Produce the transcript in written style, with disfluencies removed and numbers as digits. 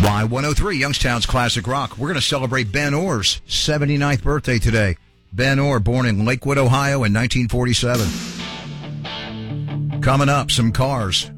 Y103, Youngstown's Classic Rock. We're going to celebrate Ben Orr's 79th birthday today. Ben Orr, born in Lakewood, Ohio in 1947. Coming up, some cars.